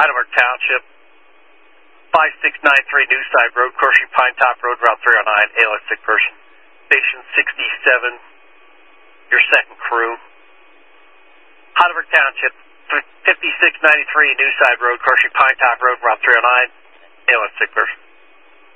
Heidelberg Township, 5693 Newside Road, Corsi Pine Top Road, Route 309, ALS sick person. Station 67, your second crew. Heidelberg Township, 5693 Newside Road, Corsi Pine Top Road, Route 309, ALS sick person.